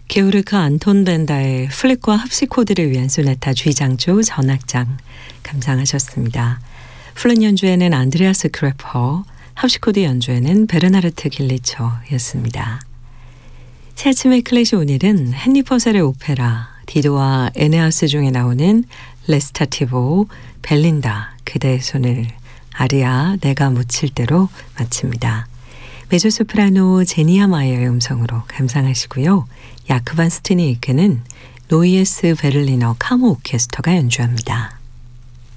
게오르크 안톤 벤다의 플릿과 합시코드를 위한 소나타 G장조 전악장 감상하셨습니다. 플룻 연주에는 안드레아스 크레퍼, 합시코드 연주에는 베르나르트 길리처였습니다. 새 아침의 클래식 오늘은 헨리 퍼셀의 오페라 디도와 에네아스 중에 나오는 레스타티보 벨린다 그대의 손을 아리아 내가 묻힐 대로 마칩니다. 메조소프라노 제니아 마이어의 음성으로 감상하시고요. 야크 반 스틴이 이끄는 노이에스 베를리너 카모 오케스트라가 연주합니다.